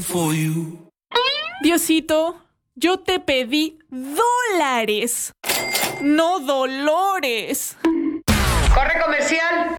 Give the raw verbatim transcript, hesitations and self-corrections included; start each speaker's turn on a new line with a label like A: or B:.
A: for you.
B: Diosito, yo te pedí dólares, no dolores.
C: Corre comercial.